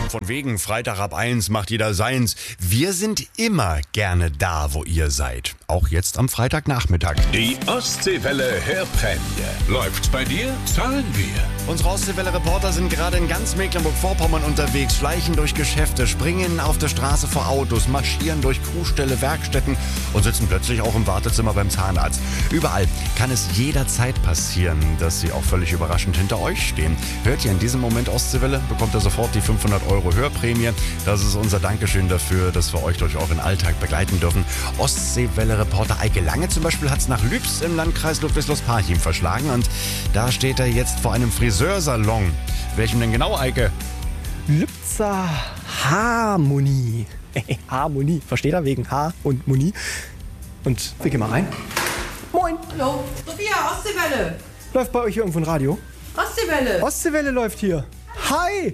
Von wegen Freitag ab 1 macht jeder seins. Wir sind immer gerne da, wo ihr seid. Auch jetzt am Freitagnachmittag. Die Ostseewelle Hörprämie. Läuft's bei dir? Zahlen wir. Unsere Ostseewelle-Reporter sind gerade in ganz Mecklenburg-Vorpommern unterwegs, schleichen durch Geschäfte, springen auf der Straße vor Autos, marschieren durch Kuhställe, Werkstätten und sitzen plötzlich auch im Wartezimmer beim Zahnarzt. Überall kann es jederzeit passieren, dass sie auch völlig überraschend hinter euch stehen. Hört ihr in diesem Moment Ostseewelle, bekommt ihr sofort die 500 € Hörprämie. Das ist unser Dankeschön dafür, dass wir euch durch euren Alltag begleiten dürfen. Ostseewelle-Reporter Eike Lange zum Beispiel hat es nach Lübs im Landkreis Ludwigslust-Parchim verschlagen und da steht er jetzt vor einem Friseursalon. Welchem denn genau, Eike? Lübzer Harmonie. Harmonie, versteht er? Wegen Haar und Moni. Und wir gehen mal rein. Moin. Hallo, Sophia, Ostseewelle. Läuft bei euch hier irgendwo ein Radio? Ostseewelle. Ostseewelle läuft hier. Hi.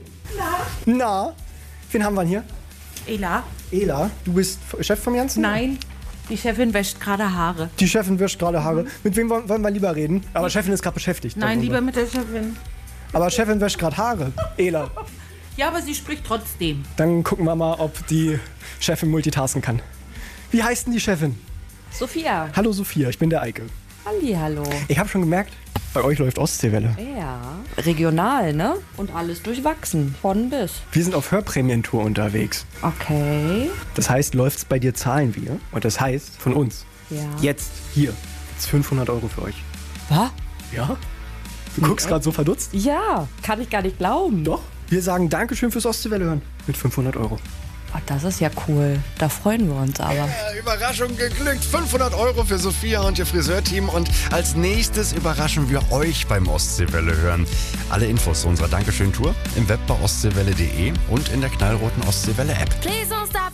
Na? Wen haben wir denn hier? Ela? Ela, du bist Chef vom Ganzen? Nein, die Chefin wäscht gerade Haare. Die Chefin wäscht gerade Haare. Mit wem wollen wir lieber reden? Aber Chefin ist gerade beschäftigt. Nein, darüber. lieber mit der Chefin. Aber Chefin wäscht gerade Haare. Ela. Ja, aber sie spricht trotzdem. Dann gucken wir mal, ob die Chefin multitasken kann. Wie heißt denn die Chefin? Sophia. Hallo Sophia, ich bin der Eike. Hallihallo. Ich habe schon gemerkt, bei euch läuft Ostseewelle. Ja, regional, ne? Und alles durchwachsen, von bis. Wir sind auf Hörprämientour unterwegs. Okay. Das heißt, läuft's bei dir, zahlen wir. Und das heißt, von uns. Ja. Jetzt, hier, gibt's 500 € für euch. Was? Ja? Du guckst gerade so verdutzt? Ja, kann ich gar nicht glauben. Doch. Wir sagen Dankeschön fürs Ostseewelle hören. Mit 500 €. Oh, das ist ja cool. Da freuen wir uns aber. Überraschung geglückt. 500 € für Sophia und ihr Friseurteam. Und als nächstes überraschen wir euch beim Ostseewelle hören. Alle Infos zu unserer Dankeschön-Tour im Web bei ostseewelle.de und in der knallroten Ostseewelle-App. Please don't stop